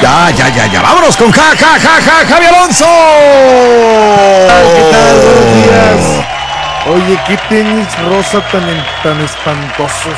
Ya. Vámonos con Javi Alonso. ¿Qué tal? Buenos días. Oye, qué tenis rosa tan espantoso,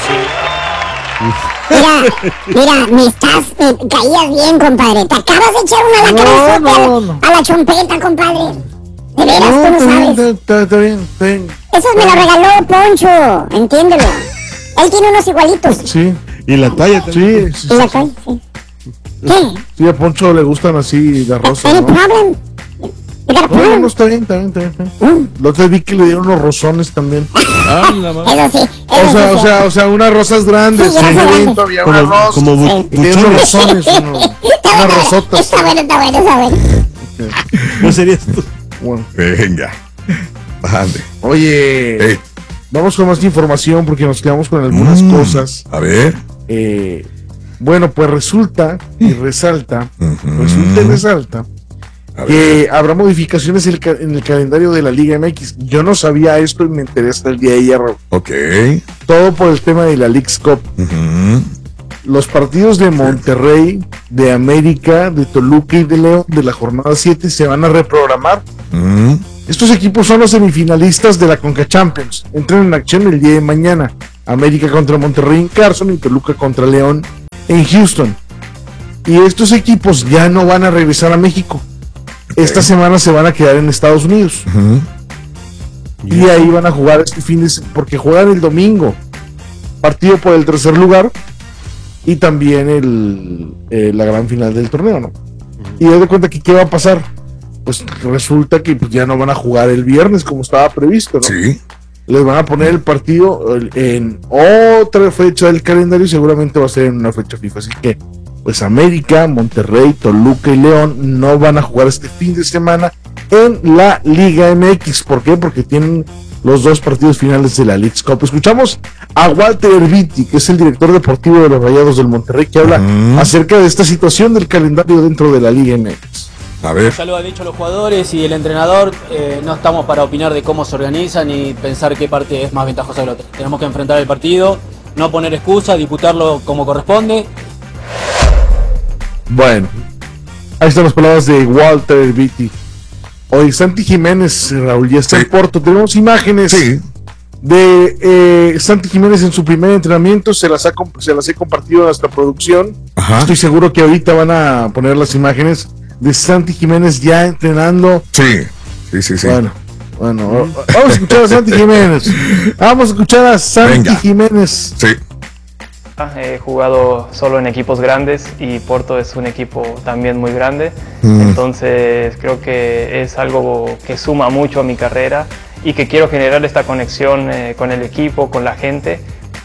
Mira, caías bien, compadre. Te acabas de echar una lacrazote a la chompeta, compadre. De veras, tú no sabes. Está bien. Eso me lo regaló Poncho, entiéndelo. Él tiene unos igualitos. Sí. Y la talla también. Sí. ¿Y la talla? Sí. ¿Qué? Sí, a Poncho le gustan así de rosa, ¿Any ¿no? problem? You got a problem? No, está bien. Lo otro vi que le dieron unos rosones también. Eso sí. O sea, unas rosas grandes. Sí, ya sé. Había una rosa. Como Y le dieron rosones, unas rosotas. Está bueno. ¿No serías tú? Bueno. Venga. Ande. Oye, vamos con más información porque nos quedamos con algunas cosas. A ver. Bueno, pues resulta y resalta, A que habrá modificaciones en el calendario de la Liga MX. Yo no sabía esto y me enteré hasta el día de ayer. Ok. Todo por el tema de la Leagues Cup. Los partidos de Monterrey, de América, de Toluca y de León de la jornada 7 se van a reprogramar. Estos equipos son los semifinalistas de la Conca Champions. Entran en acción el día de mañana. América contra Monterrey en Carson y Toluca contra León en Houston. Y estos equipos ya no van a regresar a México. Esta semana se van a quedar en Estados Unidos. Y ahí van a jugar este fin de semana, porque juegan el domingo. Partido por el tercer lugar y también la gran final del torneo, ¿no? Y haz de cuenta que ¿qué va a pasar? Pues resulta que ya no van a jugar el viernes como estaba previsto, ¿no? Sí. Les van a poner el partido en otra fecha del calendario y seguramente va a ser en una fecha FIFA. Así que, pues América, Monterrey, Toluca y León no van a jugar este fin de semana en la Liga MX. ¿Por qué? Porque tienen los dos partidos finales de la Leagues Cup. Escuchamos a Walter Erviti, que es el director deportivo de los Rayados del Monterrey, que habla acerca de esta situación del calendario dentro de la Liga MX. A ver. Ya lo han dicho los jugadores y el entrenador, no estamos para opinar de cómo se organizan y pensar qué parte es más ventajosa que la otra. Tenemos que enfrentar el partido, no poner excusas, disputarlo como corresponde. Bueno, ahí están las palabras de Walter Erviti. Hoy Santi Jiménez, Raúl, ya está en Porto. Tenemos imágenes de Santi Jiménez en su primer entrenamiento. Se las he compartido a nuestra producción. Estoy seguro que ahorita van a poner las imágenes de Santi Jiménez ya entrenando. Sí. Bueno, vamos a escuchar a Santi Jiménez. Sí. He jugado solo en equipos grandes y Porto es un equipo también muy grande, entonces creo que es algo que suma mucho a mi carrera y que quiero generar esta conexión con el equipo, con la gente.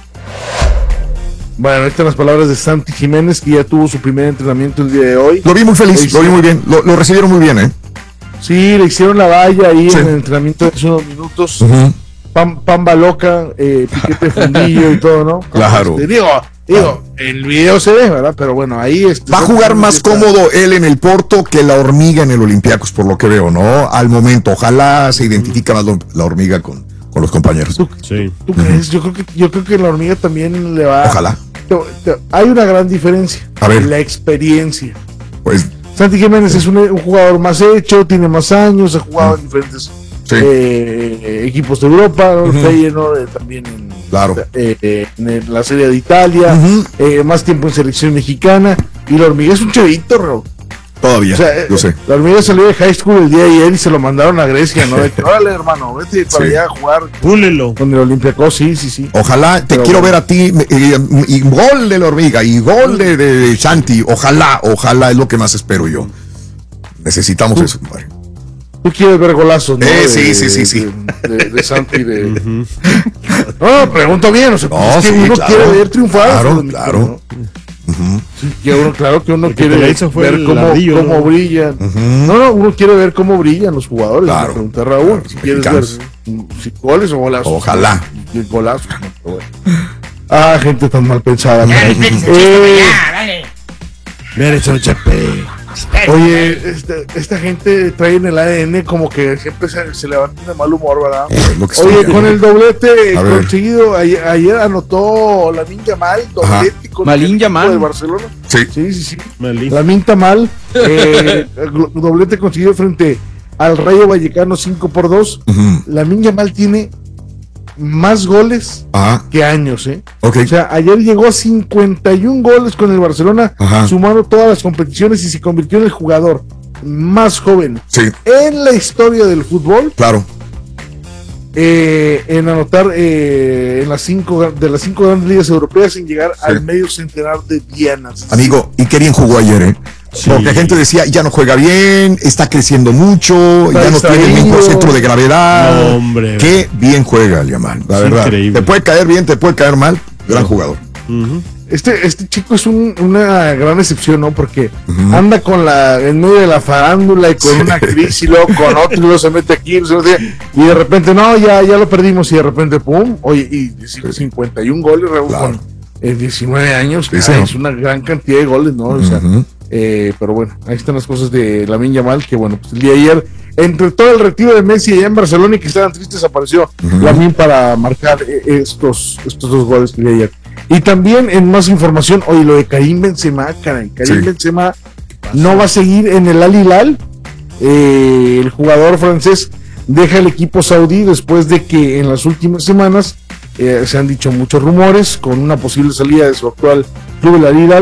Bueno, estas son las palabras de Santi Jiménez, que ya tuvo su primer entrenamiento el día de hoy. Lo vi muy feliz, lo vi muy bien, lo recibieron muy bien, ¿eh? Sí, le hicieron la valla ahí en el entrenamiento de hace unos minutos. Pamba loca, piquete fundillo y todo, ¿no? Claro. Digo, el video se ve, ¿verdad? Pero bueno, ahí va a jugar más cómodo él en el Porto que la hormiga en el Olympiacos, por lo que veo, ¿no? Al momento, ojalá se identifique más la hormiga con los compañeros. ¿Tú crees? Yo creo que la hormiga también le va. Ojalá. Hay una gran diferencia. A ver. La experiencia. Pues Santi Jiménez es un jugador más hecho, tiene más años, ha jugado en diferentes equipos de Europa, Feyenoord, también en la Serie de Italia, más tiempo en selección mexicana, y la hormiga es un chavito, Raúl. Todavía, o sea, lo sé. La hormiga salió de high school el día de ayer y se lo mandaron a Grecia, ¿no? De que, órale, hermano, vete para allá a jugar Púlelo con el Olympiacos, sí. Ojalá, te quiero ver a ti, y gol de la hormiga, y gol de Santi, ojalá, es lo que más espero yo. Necesitamos eso, compadre. Tú quieres ver golazos, ¿no? Sí. De Santi, No, pregunto bien, o sea, es que uno quiere ver triunfar. Claro. Sí, claro que uno quiere ver cómo brillan. No, uno quiere ver cómo brillan los jugadores. Claro. Me pregunta Raúl, si quieres ver si goles o golazos. Ojalá. Golazos, ¿no? Bueno. Gente tan mal pensada. Ya, Mire, Chepe. Oye, esta gente trae en el ADN como que siempre se levanta de mal humor, ¿verdad? Oye, con el doblete conseguido, ayer anotó Lamine Yamal, doblete con Lamine Yamal de Barcelona. Sí. Lamine Yamal, doblete conseguido frente al Rayo Vallecano 5-2. Lamine Yamal tiene más goles que años, Okay. O sea, ayer llegó a 51 goles con el Barcelona, sumando todas las competiciones y se convirtió en el jugador más joven en la historia del fútbol. Claro. En anotar de las cinco grandes ligas europeas sin llegar al medio centenar de dianas. Amigo, y qué bien jugó ayer, Porque la gente decía, ya no juega bien, está creciendo mucho, ya no tiene el mismo centro de gravedad. No, hombre. Qué bien juega el Yamal, la verdad. Increíble. Te puede caer bien, te puede caer mal, gran jugador. Este chico es una gran excepción, ¿no? Porque anda en medio de la farándula y con una actriz y luego con otro y luego se mete aquí y de repente, no, ya lo perdimos y de repente, pum, oye, y 51 goles, con 19 años, es una gran cantidad de goles, ¿no? O sea, pero bueno, ahí están las cosas de Lamine Yamal, que bueno, pues el día de ayer, entre todo el retiro de Messi allá en Barcelona y que estaban tristes, apareció Lamine para marcar estos 2 goles que de ayer. Y también en más información, oye, lo de Karim Benzema, caray, Benzema no va a seguir en el Al Hilal. El jugador francés deja el equipo saudí después de que en las últimas semanas se han dicho muchos rumores con una posible salida de su actual club, el Al Hilal.